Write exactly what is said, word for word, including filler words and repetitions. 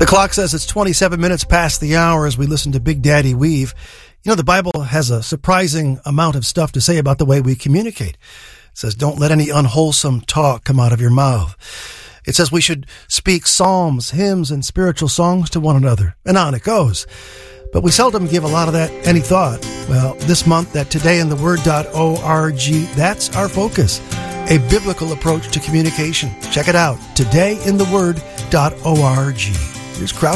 clock says it's twenty-seven minutes past the hour as we listen to Big Daddy Weave. You know, the Bible has a surprising amount of stuff to say about the way we communicate. It says, don't let any unwholesome talk come out of your mouth. It says we should speak psalms, hymns, and spiritual songs to one another. And on it goes. But we seldom give a lot of that any thought. Well, this month at today in the word dot org, that's our focus. A biblical approach to communication. Check it out, today in the word dot org. Here's Crowd.